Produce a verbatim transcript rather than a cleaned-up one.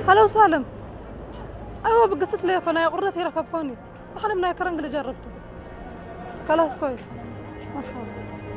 هلا وسهلا. ايوه بقصت لي انا قرتي ركبوني. احنا من كرنج اللي جربته. خلاص كويس. مرحبا.